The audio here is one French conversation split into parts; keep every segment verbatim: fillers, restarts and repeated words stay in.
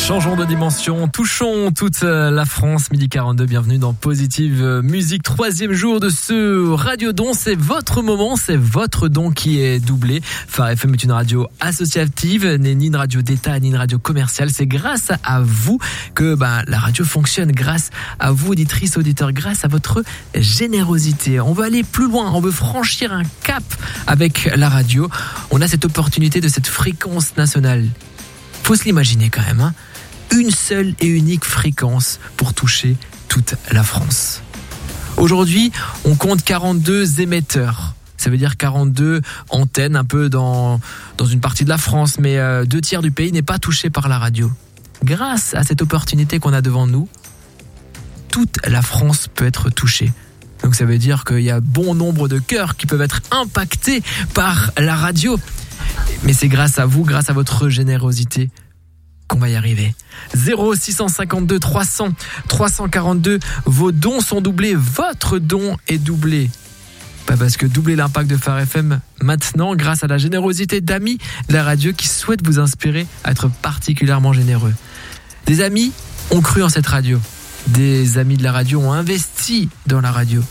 Changeons de dimension, touchons toute la France, midi quarante-deux, bienvenue dans Positive Musique, troisième jour de ce Radio Don, c'est votre moment, c'est votre don qui est doublé. Phare F M est une radio associative, n'est ni une radio d'État, ni une radio commerciale, c'est grâce à vous que bah, la radio fonctionne, grâce à vous auditrices, auditeurs, grâce à votre générosité. On veut aller plus loin, on veut franchir un cap avec la radio, on a cette opportunité de cette fréquence nationale. Faut se l'imaginer quand même, hein. Une seule et unique fréquence pour toucher toute la France. Aujourd'hui, on compte quarante-deux émetteurs. Ça veut dire quarante-deux antennes un peu dans, dans une partie de la France, mais euh, deux tiers du pays n'est pas touché par la radio. Grâce à cette opportunité qu'on a devant nous, toute la France peut être touchée. Donc ça veut dire qu'il y a bon nombre de cœurs qui peuvent être impactés par la radio. Mais c'est grâce à vous, grâce à votre générosité qu'on va y arriver. zéro six cent cinquante-deux trois cents trois cent quarante-deux, vos dons sont doublés, votre don est doublé. Pas parce que doubler l'impact de Phare F M maintenant grâce à la générosité d'amis de la radio qui souhaitent vous inspirer à être particulièrement généreux. Des amis ont cru en cette radio. Des amis de la radio ont investi dans la radio.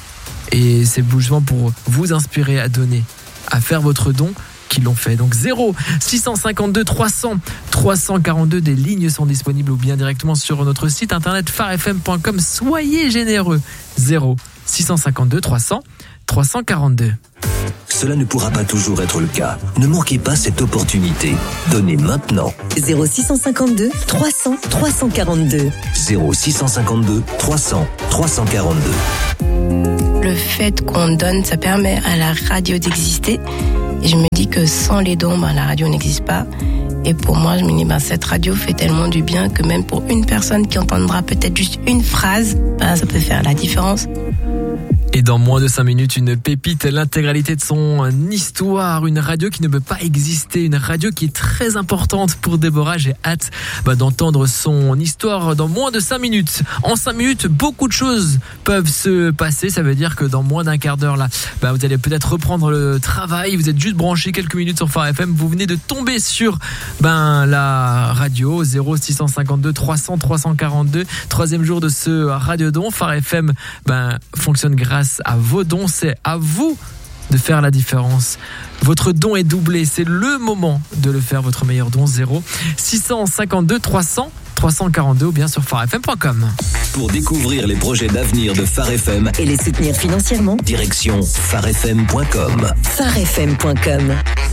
Et c'est justement pour vous inspirer à donner, à faire votre don qui l'ont fait. Donc zéro six cent cinquante-deux trois cents trois cent quarante-deux, des lignes sont disponibles ou bien directement sur notre site internet phare f m point com. Soyez généreux. zéro six cent cinquante-deux trois cents trois cent quarante-deux. Cela ne pourra pas toujours être le cas. Ne manquez pas cette opportunité. Donnez maintenant. zéro six cent cinquante-deux trois cents trois cent quarante-deux. zéro six cent cinquante-deux trois cents trois cent quarante-deux. Le fait qu'on donne, ça permet à la radio d'exister. Et je me dis que sans les dons, ben, la radio n'existe pas. Et pour moi, je me dis, ben, cette radio fait tellement du bien que même pour une personne qui entendra peut-être juste une phrase, ben, ça peut faire la différence. Et dans moins de cinq minutes, une pépite, l'intégralité de son histoire, une radio qui ne peut pas exister, une radio qui est très importante pour Déborah. J'ai hâte bah, d'entendre son histoire dans moins de cinq minutes. En cinq minutes, beaucoup de choses peuvent se passer. Ça veut dire que dans moins d'un quart d'heure, là, bah, vous allez peut-être reprendre le travail. Vous êtes juste branché quelques minutes sur Phare F M. Vous venez de tomber sur ben, la radio zéro six cent cinquante-deux trois cents trois cent quarante-deux. Troisième jour de ce Radio Don. Phare F M ben, fonctionne grâce à vos dons, c'est à vous de faire la différence. Votre don est doublé, c'est le moment de le faire, votre meilleur don. Zéro six cent cinquante-deux trois cents trois cent quarante-deux ou bien sur phare f m point com. Pour découvrir les projets d'avenir de Phare F M et les soutenir financièrement, direction phare f m point com. phare f m point com.